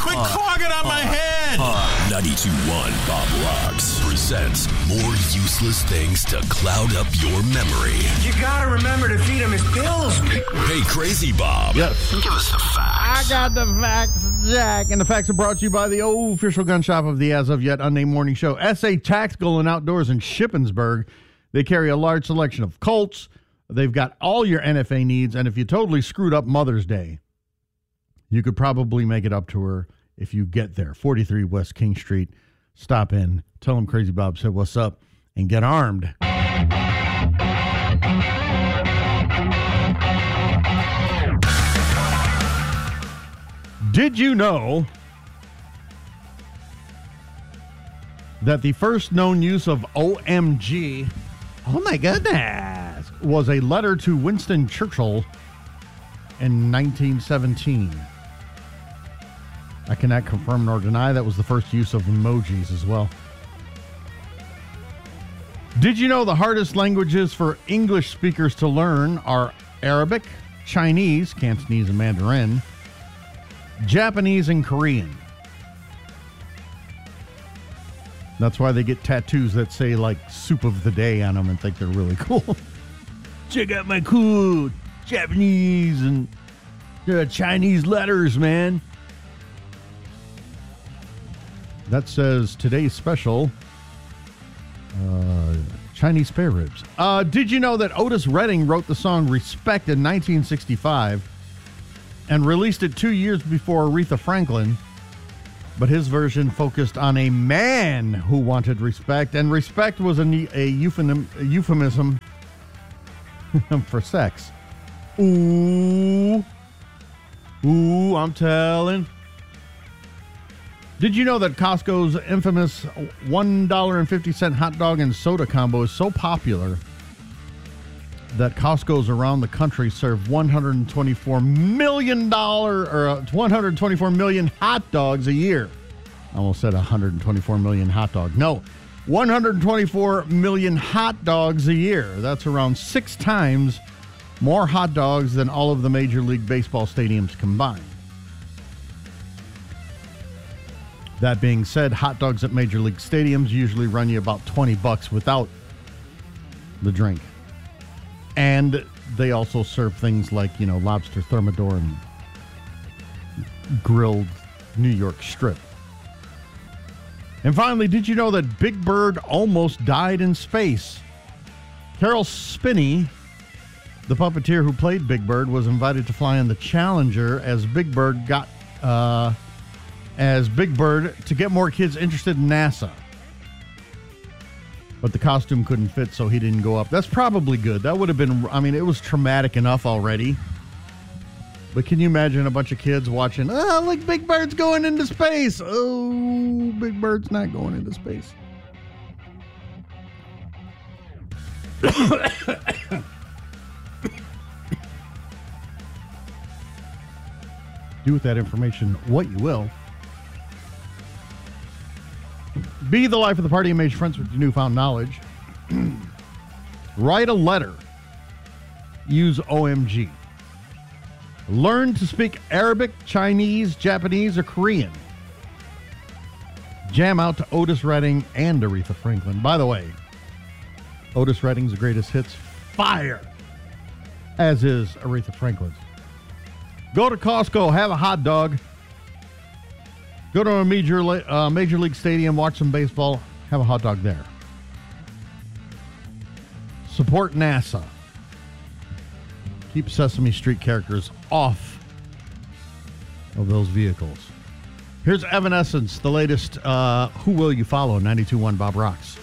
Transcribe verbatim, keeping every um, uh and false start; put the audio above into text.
Quit uh, clogging on uh, my head! Uh, ninety-two point one Bob Rocks presents more useless things to cloud up your memory. You gotta remember to feed him his pills. Hey, Crazy Bob. Yes. Give us the facts. I got the facts, Jack. And the facts are brought to you by the official gun shop of the as of yet unnamed morning show, S A Tactical and Outdoors in Shippensburg. They carry a large selection of Colts. They've got all your N F A needs. And if you totally screwed up Mother's Day, you could probably make it up to her if you get there. forty-three West King Street. Stop in. Tell them Crazy Bob said what's up and get armed. Did you know that the first known use of O M G, oh my goodness, was a letter to Winston Churchill in nineteen seventeen? I cannot confirm nor deny that was the first use of emojis as well. Did you know the hardest languages for English speakers to learn are Arabic, Chinese, Cantonese, and Mandarin, Japanese, and Korean? That's why they get tattoos that say, like, soup of the day on them and think they're really cool. Check out my cool Japanese and uh, Chinese letters, man. That says today's special, uh, Chinese spare ribs. Uh, did you know that Otis Redding wrote the song Respect in nineteen sixty-five and released it two years before Aretha Franklin? But his version focused on a man who wanted respect, and respect was a, a, euphemism, a euphemism for sex. Ooh. Ooh, I'm telling. Did you know that Costco's infamous one dollar and fifty cent hot dog and soda combo is so popular that Costco's around the country serve one hundred twenty-four million dollars or one hundred twenty-four million hot dogs a year? I almost said one hundred twenty-four million hot dogs. No, one hundred twenty-four million hot dogs a year. That's around six times more hot dogs than all of the Major League Baseball stadiums combined. That being said, hot dogs at Major League stadiums usually run you about twenty bucks without the drink. And they also serve things like, you know, lobster thermidor and grilled New York strip. And finally, did you know that Big Bird almost died in space? Carol Spinney, the puppeteer who played Big Bird, was invited to fly on the Challenger as Big Bird got... Uh, as Big Bird to get more kids interested in NASA. But the costume couldn't fit, so he didn't go up. That's probably good. That would have been, I mean, it was traumatic enough already. But can you imagine a bunch of kids watching, oh, look, Big Bird's going into space. Oh, Big Bird's not going into space. Do with that information what you will. Be the life of the party and make friends with your newfound knowledge. Write a letter. Use O M G. Learn to speak Arabic, Chinese, Japanese, or Korean. Jam out to Otis Redding and Aretha Franklin. By the way, Otis Redding's greatest hits, fire, as is Aretha Franklin's. Go to Costco, have a hot dog. Go to a major, uh, major league stadium, watch some baseball, have a hot dog there. Support NASA. Keep Sesame Street characters off of those vehicles. Here's Evanescence, the latest uh, Who Will You Follow, ninety-two point one Bob Rocks.